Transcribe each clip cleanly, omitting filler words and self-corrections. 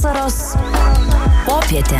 Vasaros popietė.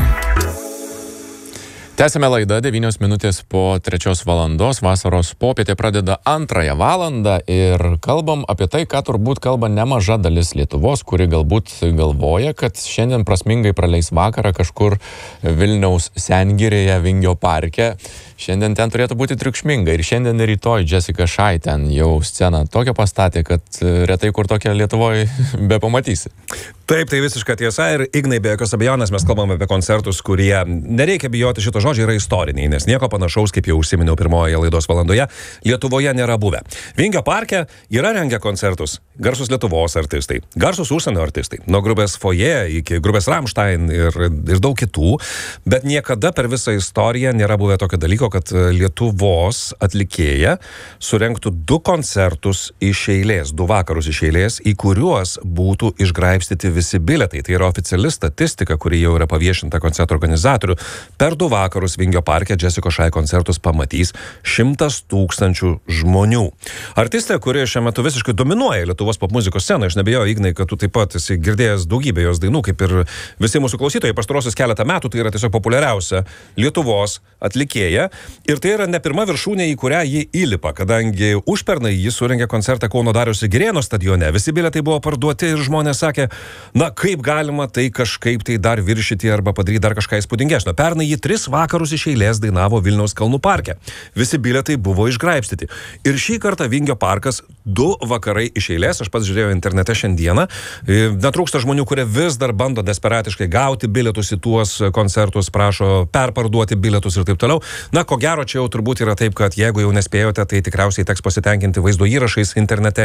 Tęsime laidą 9 minutės po 3 valandos. Vasaros popietė pradeda 2 valandą ir kalbam apie tai, ką turbūt kalba nemaža dalis Lietuvos, kuri galbūt galvoja, kad šiandien prasmingai praleis vakarą kažkur Vilniaus Sengirėje, Vingio parke. Šiandien ten turėtų būti triukšminga ir šiandien ir rytoj Jessica Shy ten jau sceną tokią pastatė, kad retai kur tokią Lietuvoje be pamatysi. Taip, tai visiška tiesa ir Ignai, be jokios abejonės mes kalbame apie koncertus, kurie, nereikia bijoti šito žodžio, yra istoriniai, nes nieko panašaus, kaip jau užsiminiau pirmoje laidos valandoje, Lietuvoje nėra buvę. Vingio parke yra rengę koncertus garsus Lietuvos artistai, garsus užsienio artistai, nuo grupės Foje iki grupės Rammstein ir daug kitų, bet niekada per visą istoriją nėra buvę tokio dalyko, kad Lietuvos atlikėja surengtų 2 koncertus iš eilės, 2 vakarus iš eilės, į kuriuos būtų išgraibstyti visi bilietai. Tai yra oficiali statistika, kuri jau yra paviešinta koncertų organizatorių. Per 2 vakarus Vingio parke Jessica Shy koncertus pamatys 100 000 žmonių. Artistė, kuri šiuo metu visiškai dominuoja Lietuvos popmuzikos scenoje, aš nebejoju, Ignai, kad tu taip pat esi girdėjęs daugybę jos dainų, kaip ir visi mūsų klausytojai pastarosius keletą metų, tai yra tiesiog populiariausia Lietuvos atlikėja. Ir tai yra ne pirma viršūnė, į kurią ji įlipa, kadangi užpernai ji surengė koncertą Kauno Dariaus ir Girėno stadione. Visi bilietai buvo parduoti ir žmonės sakė, na kaip galima tai kažkaip tai dar viršyti arba padaryti dar kažką įspūdingesnio. Pernai ji 3 vakarus iš eilės dainavo Vilniaus Kalnų parke. Visi bilietai buvo išgraibstyti. Ir šį kartą Vingio parkas 2 vakarai iš eilės, aš pats žiūrėjau internete šiandieną, netrūksta žmonių, kurie vis dar bando desperatiškai gauti bilietus į tuos koncertus, prašo perparduoti bilietus ir taip toliau. Na, ko gero, čia jau turbūt yra taip, kad jeigu jau nespėjote, tai tikriausiai teks pasitenkinti vaizdo įrašais internete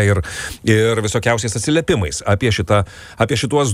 ir visokiausiais atsiliepimais apie šituos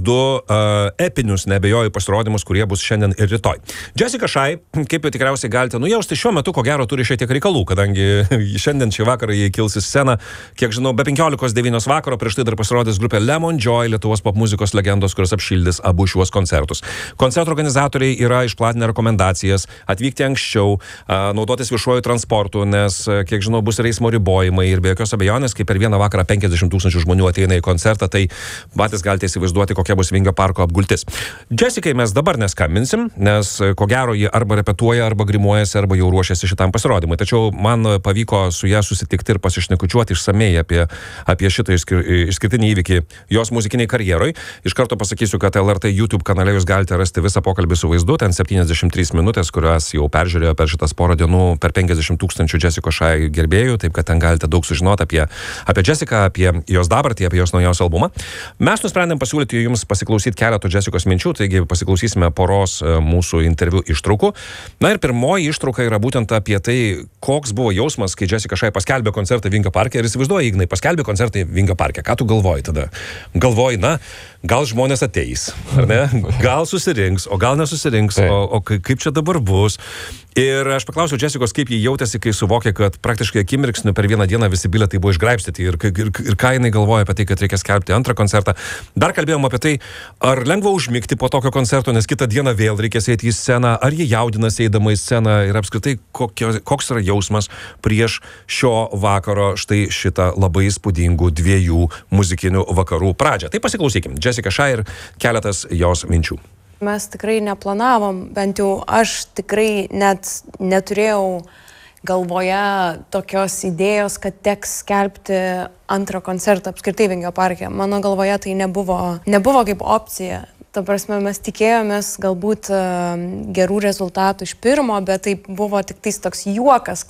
2 epinius, neabejoju, pasirodymus, kurie bus šiandien ir rytoj. Jessica Shy, kaip jau tikriausiai galite nujausti, šiuo metu ko gero turi šiek tiek reikalų, kadangi šiandien šį vakarą jie kils į sceną, kiek žinau, be 15:09 vakaro, prieš tai dar pasirodys grupė Lemon Joy, Lietuvos popmuzikos legendos, kurios apšildys abu šiuos koncertus. Koncertų organizatoriai yra išplatinę rekomendacijas atvykti anksčiau, naudotis viešuoju transportu, nes, kiek žinau, bus ir eismo ribojimai ir be jokios abejonės, kai per vieną vakarą 50 000 žmonių ateina į koncertą, tai patys galite įsivaizduoti, kokia bus Vingio parko apgultis. Jessicai mes dabar neskambinsim, nes ko gero ji arba repetuoja, arba grimuojasi, arba jau ruošiasi šitam pasirodymui. Tačiau man pavyko su ją susitikti ir pasišnekučiuoti išsamei apie šitą išskirtinį įvykį jos muzikiniai karjeroj. Iš karto pasakysiu, kad LRT YouTube kanale jūs galite rasti visą pokalbį su vaizdu, ten 73 minutės, kurias jau peržiūrėjo per šitas porą dienų per 50 000 Jessica Shy gerbėjų, taip kad ten galite daug sužinoti apie Jessica, apie jos dabartį, apie jos naujausią albumą. Mes nusprendėm pasiūlyti jums pasiklausyti keletų Jessicos minčių, taigi pasiklausysime poros mūsų interviu ištraukų. Na ir pirmoji ištrauka yra būtent apie tai, koks buvo jausmas, kai Jessica Shy paskelbė koncertą Vingio parke. Ir įsivaizduoji, Ignai, paskelbė koncertą Vingio parke. Ką tu galvoji tada? Galvoji, na, gal žmonės ateis, ar ne? Gal susirinks, o gal nesusirinks, o kaip čia dabar bus? Ir aš paklausiau Jessicos, kaip jį jautėsi, kai suvokė, kad praktiškai akimirksniu per vieną dieną visi bilietai buvo išgraibstyti ir ką jinai galvoja apie tai, kad reikia skelbti antrą koncertą. Dar kalbėjom apie tai, ar lengva užmigti po tokio koncerto, nes kitą dieną vėl reikės eiti į sceną, ar jie jaudinasi eidama į sceną ir apskritai koks yra jausmas prieš šio vakaro štai šitą labai įspūdingų 2 muzikinių vakarų pradžią. Tai pasiklausykim, Jessica Shy ir keletas jos minčių. Mes tikrai neplanavom, bent jau aš tikrai net neturėjau galvoje tokios idėjos, kad teks skelbti antrą koncertą apskritai Vingio parke. Mano galvoje tai nebuvo kaip opcija. Ta prasme, mes tikėjomės galbūt gerų rezultatų iš pirmo, bet tai buvo tik tais toks juokas